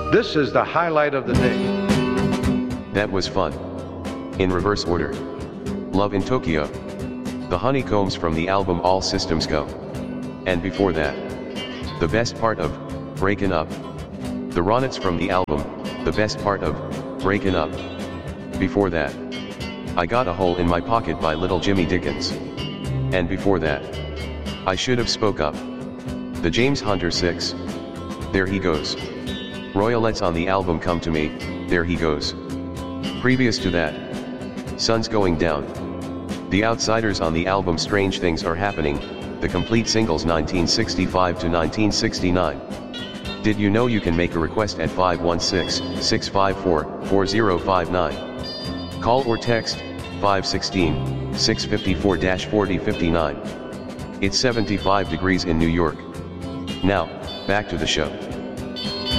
This is the highlight of the day. That was fun. In reverse order. Love in Tokyo. The Honeycombs from the album All Systems Go. And before that, the best part of Breakin' Up. The Ronettes from the album, the best part of Breakin' Up. Before that, I Got a Hole in My Pocket by Little Jimmy Dickens. And before that, I Should Have Spoke Up. The James Hunter 6. There He Goes. Royalettes on the album Come to Me, There He Goes. Previous to that, Sun's Going Down. The Outsiders on the album Strange Things Are Happening, the complete singles 1965 to 1969. Did you know you can make a request at 516-654-4059? Call or text 516-654-4059. It's 75 degrees in New York. Now, back to the show.